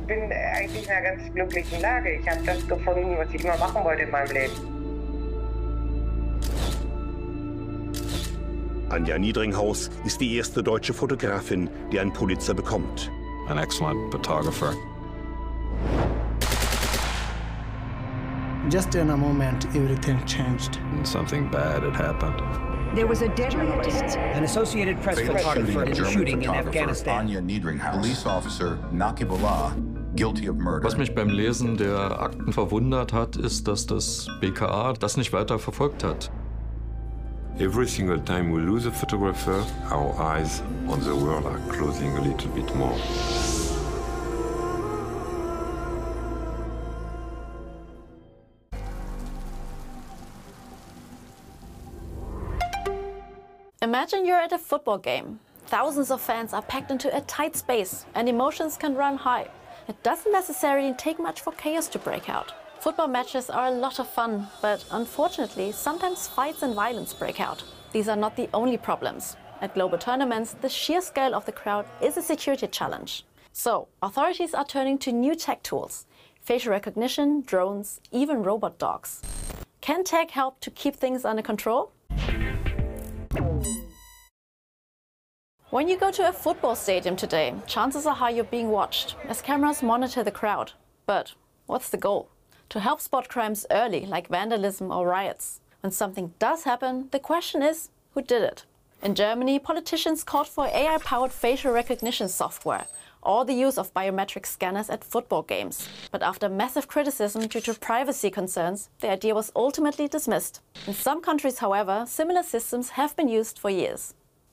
bin eigentlich in einer ganz glücklichen Lage. Ich habe das gefunden, was ich immer machen wollte in meinem Leben. Anja Niedringhaus ist die erste deutsche Fotografin, die einen Pulitzer bekommt. An excellent photographer. Just in a moment, everything changed. Something bad had happened. There was a deadly attack. An Associated Press photographer in the shooting in Afghanistan. Anja Niedringhaus. Police officer Naqibullah, guilty of murder. Was mich beim Lesen der Akten verwundert hat, ist, dass das BKA das nicht weiter verfolgt hat. Every single time we lose a photographer, our eyes on the world are closing a little bit more. Imagine you're at a football game. Thousands of fans are packed into a tight space and emotions can run high. It doesn't necessarily take much for chaos to break out. Football matches are a lot of fun, but unfortunately, sometimes fights and violence break out. These are not the only problems. At global tournaments, the sheer scale of the crowd is a security challenge. So, authorities are turning to new tech tools. Facial recognition, drones, even robot dogs. Can tech help to keep things under control? When you go to a football stadium today, chances are high you're being watched, as cameras monitor the crowd. But what's the goal? To help spot crimes early, like vandalism or riots. When something does happen, the question is, who did it? In Germany, politicians called for AI-powered facial recognition software, or the use of biometric scanners at football games. But after massive criticism due to privacy concerns, the idea was ultimately dismissed. In some countries, however, similar systems have been used for years.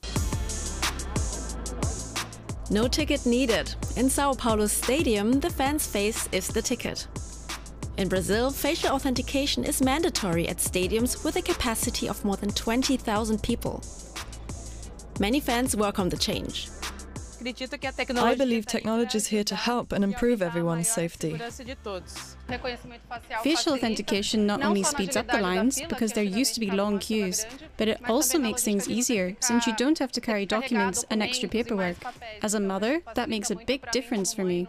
No ticket needed. In Sao Paulo's stadium, the fan's face is the ticket. In Brazil, facial authentication is mandatory at stadiums with a capacity of more than 20,000 people. Many fans welcome the change. I believe technology is here to help and improve everyone's safety. Facial authentication not only speeds up the lines, because there used to be long queues, but it also makes things easier, since you don't have to carry documents and extra paperwork. As a mother, that makes a big difference for me.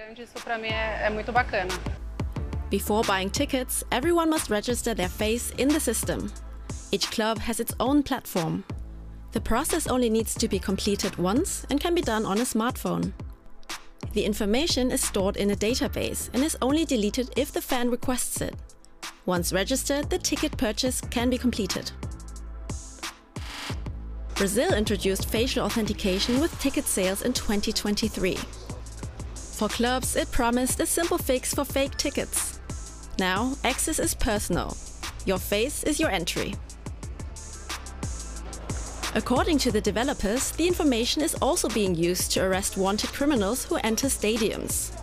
Before buying tickets, everyone must register their face in the system. Each club has its own platform. The process only needs to be completed once and can be done on a smartphone. The information is stored in a database and is only deleted if the fan requests it. Once registered, the ticket purchase can be completed. Brazil introduced facial authentication with ticket sales in 2023. For clubs, it promised a simple fix for fake tickets. Now, access is personal. Your face is your entry. According to the developers, the information is also being used to arrest wanted criminals who enter stadiums.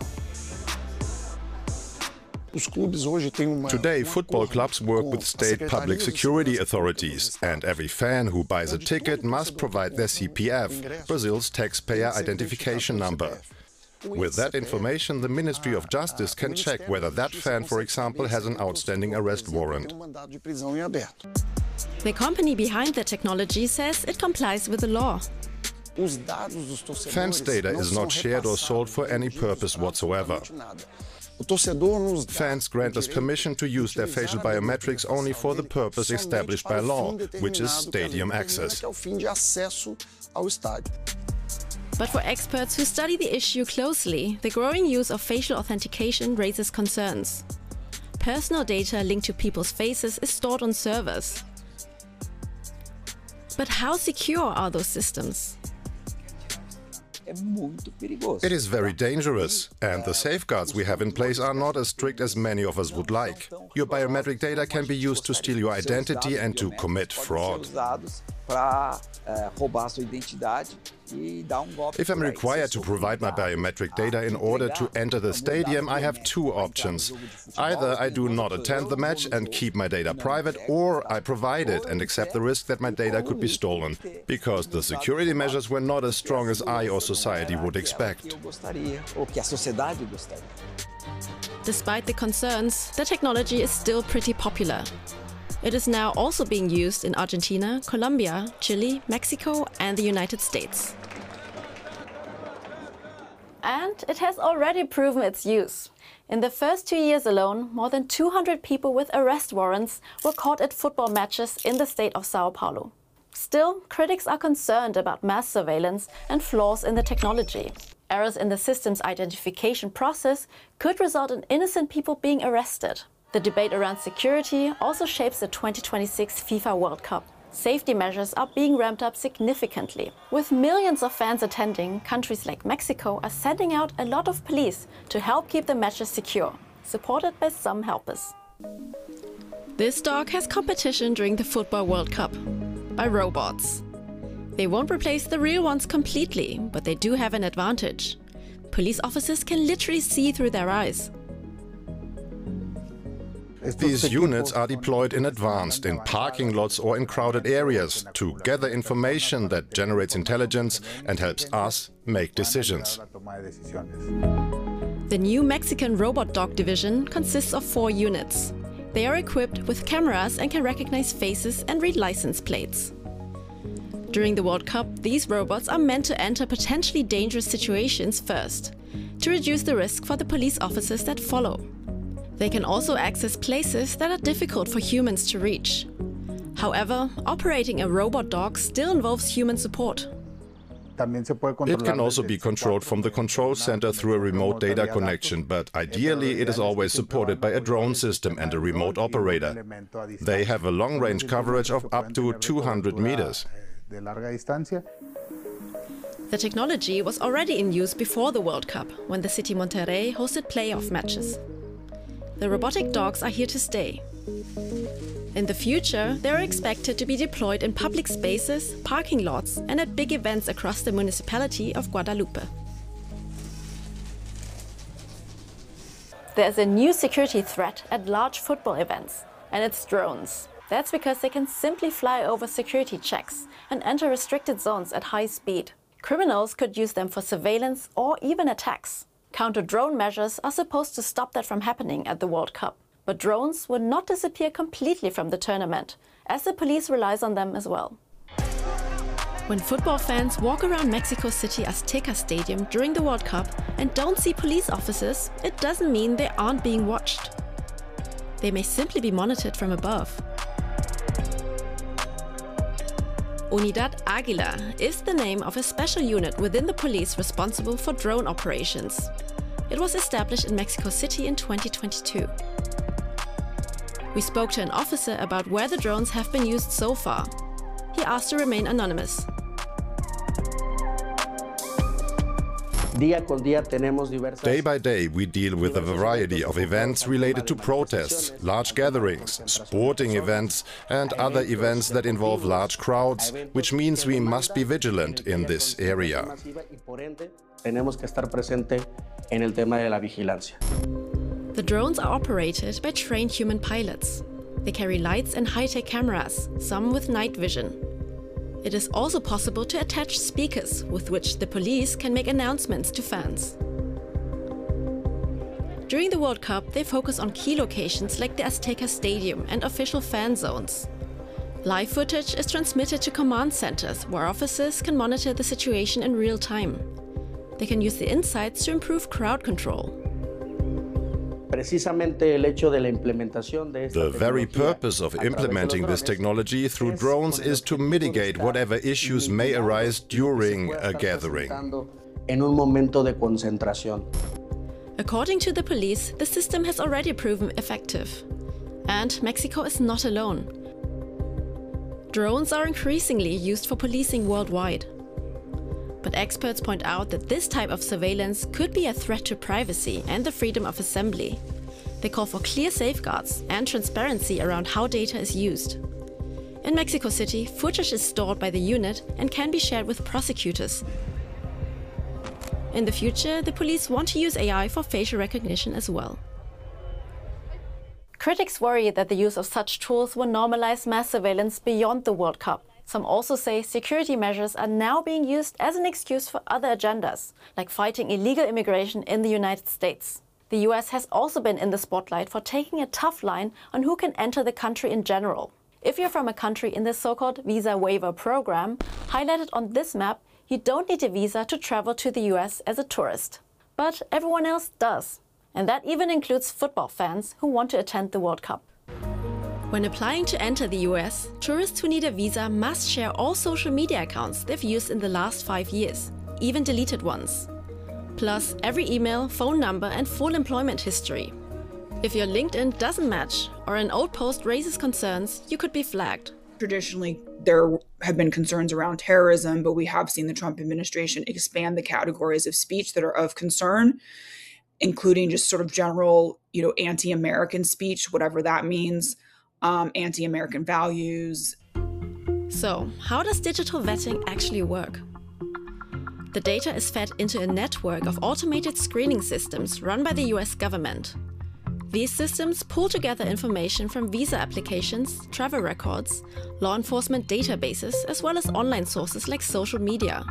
Today, football clubs work with state public security authorities, and every fan who buys a ticket must provide their CPF, Brazil's taxpayer identification number. With that information, the Ministry of Justice can check whether that fan, for example, has an outstanding arrest warrant. The company behind the technology says it complies with the law. Fans' data is not shared or sold for any purpose whatsoever. Fans grant us permission to use their facial biometrics only for the purpose established by law, which is stadium access. But for experts who study the issue closely, the growing use of facial authentication raises concerns. Personal data linked to people's faces is stored on servers. But how secure are those systems? It is very dangerous, and the safeguards we have in place are not as strict as many of us would like. Your biometric data can be used to steal your identity and to commit fraud. If I'm required to provide my biometric data in order to enter the stadium, I have two options. Either I do not attend the match and keep my data private, or I provide it and accept the risk that my data could be stolen, because the security measures were not as strong as I or society would expect. Despite the concerns, the technology is still pretty popular. It is now also being used in Argentina, Colombia, Chile, Mexico and the United States. And it has already proven its use. In the first 2 years alone, more than 200 people with arrest warrants were caught at football matches in the state of Sao Paulo. Still, critics are concerned about mass surveillance and flaws in the technology. Errors in the system's identification process could result in innocent people being arrested. The debate around security also shapes the 2026 FIFA World Cup. Safety measures are being ramped up significantly. With millions of fans attending, countries like Mexico are sending out a lot of police to help keep the matches secure, supported by some helpers. This dog has competition during the Football World Cup by robots. They won't replace the real ones completely, but they do have an advantage. Police officers can literally see through their eyes. These units are deployed in advance, in parking lots or in crowded areas, to gather information that generates intelligence and helps us make decisions. The new Mexican robot dog division consists of 4 units. They are equipped with cameras and can recognize faces and read license plates. During the World Cup, these robots are meant to enter potentially dangerous situations first, to reduce the risk for the police officers that follow. They can also access places that are difficult for humans to reach. However, operating a robot dog still involves human support. It can also be controlled from the control center through a remote data connection, but ideally it is always supported by a drone system and a remote operator. They have a long-range coverage of up to 200 meters. The technology was already in use before the World Cup, when the City Monterrey hosted playoff matches. The robotic dogs are here to stay. In the future, they are expected to be deployed in public spaces, parking lots, and at big events across the municipality of Guadalupe. There's a new security threat at large football events, and it's drones. That's because they can simply fly over security checks and enter restricted zones at high speed. Criminals could use them for surveillance or even attacks. Counter-drone measures are supposed to stop that from happening at the World Cup. But drones will not disappear completely from the tournament, as the police relies on them as well. When football fans walk around Mexico City Azteca Stadium during the World Cup and don't see police officers, it doesn't mean they aren't being watched. They may simply be monitored from above. Unidad Águila is the name of a special unit within the police responsible for drone operations. It was established in Mexico City in 2022. We spoke to an officer about where the drones have been used so far. He asked to remain anonymous. Day by day, we deal with a variety of events related to protests, large gatherings, sporting events, and other events that involve large crowds, which means we must be vigilant in this area. The drones are operated by trained human pilots. They carry lights and high-tech cameras, some with night vision. It is also possible to attach speakers with which the police can make announcements to fans. During the World Cup, they focus on key locations like the Azteca Stadium and official fan zones. Live footage is transmitted to command centers where officers can monitor the situation in real time. They can use the insights to improve crowd control. The very purpose of implementing this technology through drones is to mitigate whatever issues may arise during a gathering. According to the police, the system has already proven effective. And Mexico is not alone. Drones are increasingly used for policing worldwide. But experts point out that this type of surveillance could be a threat to privacy and the freedom of assembly. They call for clear safeguards and transparency around how data is used. In Mexico City, footage is stored by the unit and can be shared with prosecutors. In the future, the police want to use AI for facial recognition as well. Critics worry that the use of such tools will normalize mass surveillance beyond the World Cup. Some also say security measures are now being used as an excuse for other agendas, like fighting illegal immigration in the United States. The US has also been in the spotlight for taking a tough line on who can enter the country in general. If you're from a country in the so-called visa waiver program, highlighted on this map, you don't need a visa to travel to the US as a tourist. but everyone else does. And that even includes football fans who want to attend the World Cup. When applying to enter the US, tourists who need a visa must share all social media accounts they've used in the last 5 years, even deleted ones. Plus every email, phone number and full employment history. If your LinkedIn doesn't match or an old post raises concerns, you could be flagged. Traditionally, there have been concerns around terrorism, but we have seen the Trump administration expand the categories of speech that are of concern, including just sort of general, anti-American speech, whatever that means. Anti-American values. So, how does digital vetting actually work? The data is fed into a network of automated screening systems run by the US government. These systems pull together information from visa applications, travel records, law enforcement databases, as well as online sources like social media.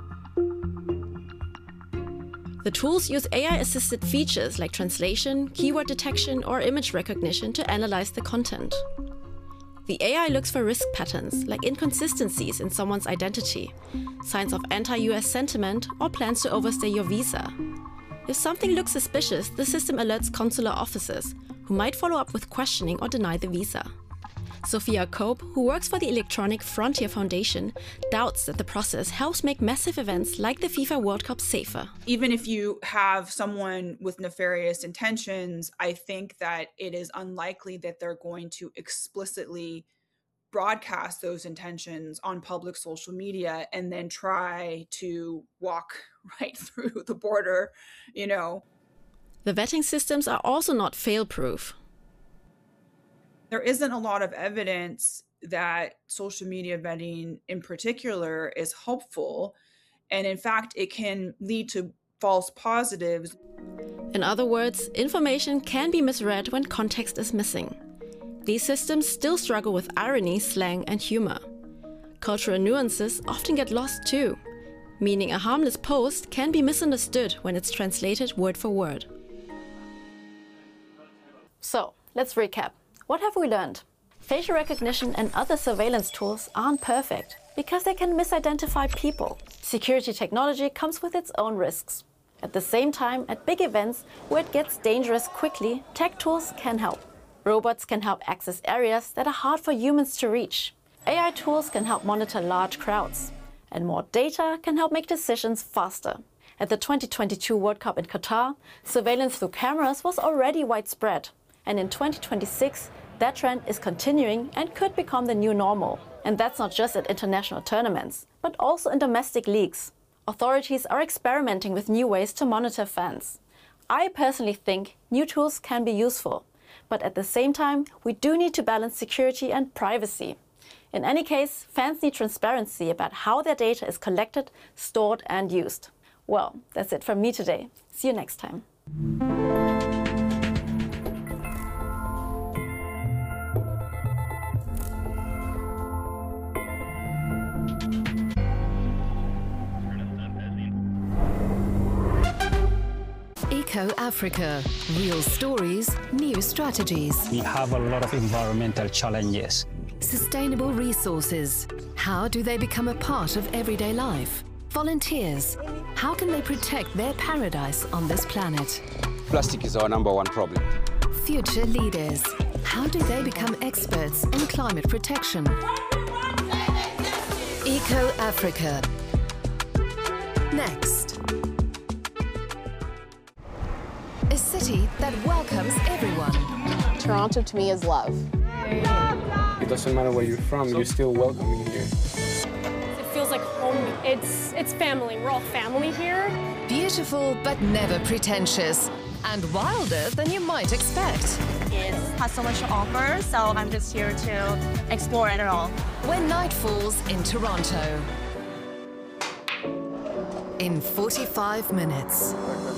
The tools use AI-assisted features like translation, keyword detection, or image recognition to analyze the content. The AI looks for risk patterns, like inconsistencies in someone's identity, signs of anti-US sentiment, or plans to overstay your visa. If something looks suspicious, the system alerts consular officers, who might follow up with questioning or deny the visa. Sophia Cope, who works for the Electronic Frontier Foundation, doubts that the process helps make massive events like the FIFA World Cup safer. Even if you have someone with nefarious intentions, I think that it is unlikely that they're going to explicitly broadcast those intentions on public social media and then try to walk right through the border, The vetting systems are also not fail-proof. There isn't a lot of evidence that social media vetting in particular is helpful. And in fact, it can lead to false positives. In other words, information can be misread when context is missing. These systems still struggle with irony, slang, and humor. Cultural nuances often get lost too, meaning a harmless post can be misunderstood when it's translated word for word. So, let's recap. What have we learned? Facial recognition and other surveillance tools aren't perfect because they can misidentify people. Security technology comes with its own risks. At the same time, at big events where it gets dangerous quickly, tech tools can help. Robots can help access areas that are hard for humans to reach. AI tools can help monitor large crowds. And more data can help make decisions faster. At the 2022 World Cup in Qatar, surveillance through cameras was already widespread. And in 2026, that trend is continuing and could become the new normal. And that's not just at international tournaments, but also in domestic leagues. Authorities are experimenting with new ways to monitor fans. I personally think new tools can be useful, but at the same time, we do need to balance security and privacy. In any case, fans need transparency about how their data is collected, stored, and used. Well, that's it from me today. See you next time. Eco-Africa. Real stories, new strategies. We have a lot of environmental challenges. Sustainable resources. How do they become a part of everyday life? Volunteers. How can they protect their paradise on this planet? Plastic is our #1 problem. Future leaders. How do they become experts in climate protection? Eco-Africa. Next. A city that welcomes everyone. Toronto to me is love. It doesn't matter where you're from, you're still welcoming here. It feels like home. It's family. We're all family here. Beautiful but never pretentious. And wilder than you might expect. It has so much to offer, so I'm just here to explore it all. When night falls in Toronto. In 45 minutes.